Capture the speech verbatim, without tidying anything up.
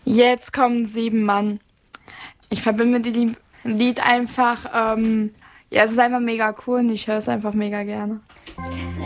Jetzt kommen sieben Mann. Ich verbinde mit dem Lied einfach, ähm, ja, es ist einfach mega cool und ich höre es einfach mega gerne.